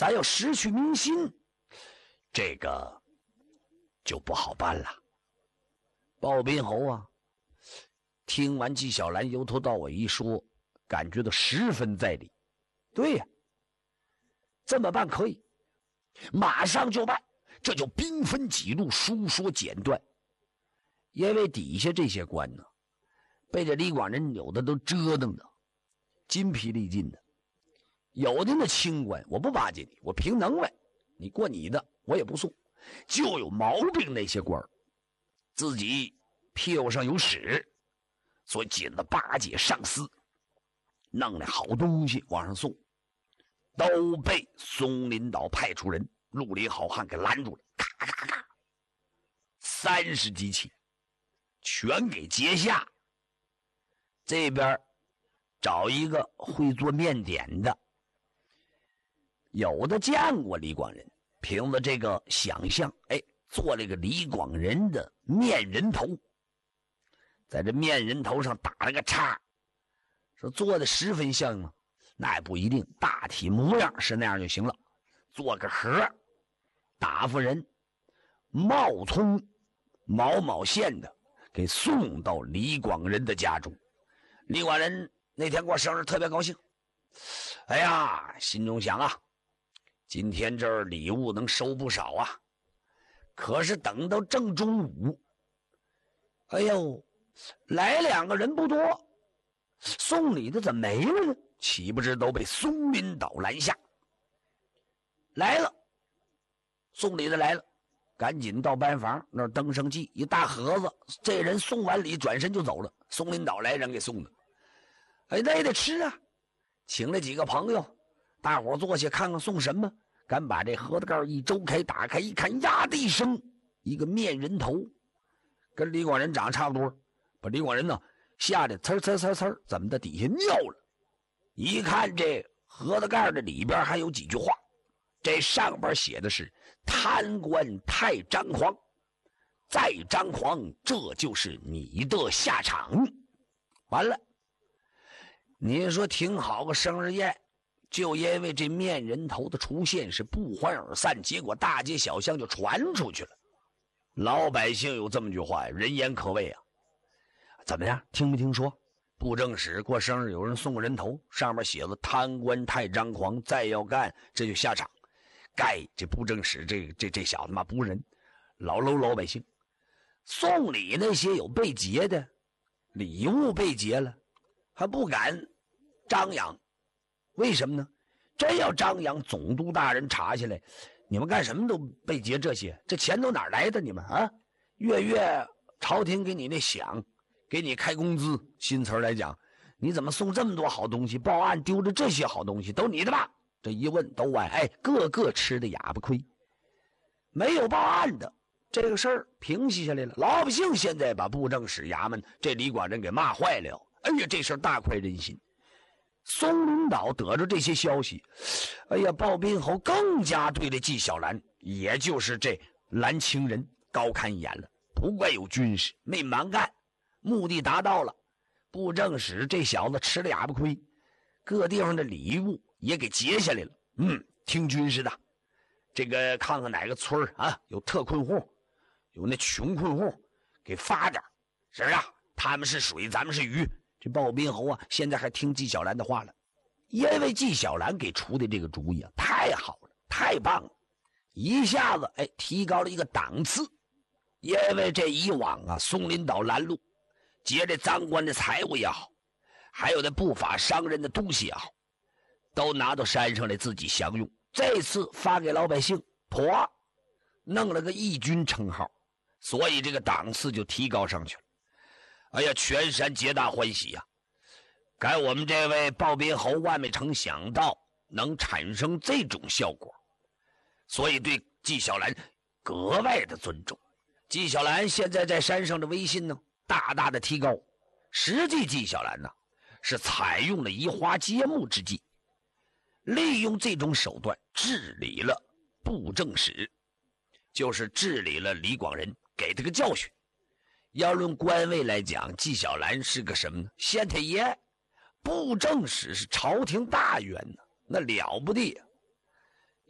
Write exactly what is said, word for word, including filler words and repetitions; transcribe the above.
咱要失去民心，这个就不好办了。鲍宾侯啊，听完纪晓岚由头到尾一说，感觉到十分在理。对呀，这么办可以，马上就办，这就兵分几路，书说简断。因为底下这些官呢，被这李广人有的都折腾的筋疲力尽的，有的那清官，我不巴结你，我凭能耐，你过你的，我也不送。就有毛病那些官自己屁股上有屎，所以紧了巴结上司，弄来好东西往上送，都被松林岛派出人绿林好汉给拦住了，咔咔咔，三十几起全给截下。这边找一个会做面点的，有的见过李广人，凭着这个想象，哎，做了个李广人的面人头，在这面人头上打了个叉，说做的十分像吗？那也不一定，大体模样是那样就行了。做个盒，打发人冒充毛毛县的，给送到李广人的家中。李广人那天过生日，特别高兴。哎呀，心中想啊，今天这儿礼物能收不少啊。可是等到正中午，哎呦，来两个人不多，送礼的怎么没了呢？岂不知都被松林岛拦下。来了，送礼的来了，赶紧到班房那儿登上记，一大盒子，这人送完礼转身就走了。松林岛来人给送的，哎，那也得吃啊，请了几个朋友，大伙坐下看看送什么。敢把这盒子盖一周开，打开一看，呀的一声，一个面人头，跟李广人长得差不多，把李广人呢吓得呲呲呲呲，怎么的底下尿了。一看这盒子盖的里边还有几句话，这上边写的是贪官太张狂，再张狂，这就是你的下场。完了，你说挺好个生日宴，就因为这面人头的出现是不欢而散，结果大街小巷就传出去了。老百姓有这么句话，人言可畏啊。怎么样，听没听说布政使过生日有人送个人头，上面写了贪官太张狂，再要干这就下场。该这布政使这这这小子妈不人，老搂老百姓。送礼那些有被劫的，礼物被劫了还不敢张扬，为什么呢？真要张扬，总督大人查下来，你们干什么都被劫，这些这钱都哪来的？你们啊，月月朝廷给你那饷，给你开工资，新词来讲，你怎么送这么多好东西？报案丢着这些好东西都你的吧？这一问都歪，哎，个个吃的哑巴亏。没有报案的，这个事儿平息下来了。老百姓现在把布政使衙门这李广人给骂坏了，哎呀，这事儿大快人心。松林岛得着这些消息，哎呀，鲍宾侯更加对这纪晓岚，也就是这蓝清人高看一眼了。不怪有军事，没蛮干，目的达到了。布政使这小子吃了哑巴亏，各地方的礼物也给截下来了。嗯，听军事的，这个看看哪个村啊有特困户，有那穷困户，给发点。是啊，他们是水，咱们是鱼。这鲍宾侯啊，现在还听纪晓岚的话了，因为纪晓岚给出的这个主意啊，太好了，太棒了，一下子哎提高了一个档次。因为这以往啊，松林岛拦路劫这赃官的财物也好，还有那不法商人的东西也好，都拿到山上来自己享用。这次发给老百姓，妥，弄了个义军称号，所以这个档次就提高上去了。哎呀，全山皆大欢喜呀！该我们这位鲍宾侯万没曾想到能产生这种效果，所以对纪晓岚格外的尊重。纪晓岚现在在山上的威信呢，大大的提高。实际纪晓岚呢，是采用了移花接木之计，利用这种手段治理了布政使，就是治理了李广人，给他个教训。要论官位来讲，纪晓岚是个什么呢？县太爷，布政使是朝廷大员呢，那了不得呀！